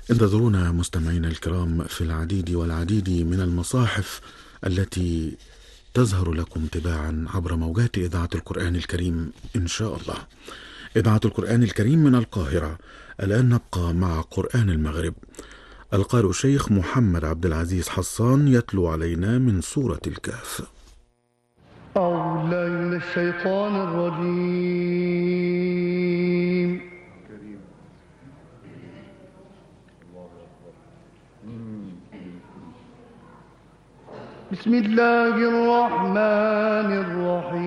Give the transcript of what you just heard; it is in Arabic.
انتظرونا مستمعينا الكرام في العديد والعديد من المصاحف التي تظهر لكم تباعا عبر موجات إذاعة القرآن الكريم إن شاء الله. إذاعة القرآن الكريم من القاهرة. الآن نبقى مع قرآن المغرب. القارئ الشيخ محمد عبد العزيز حصان يتلو علينا من سورة الكهف. أعوذ بالله من الشيطان الرجيم. بسم الله الرحمن الرحيم.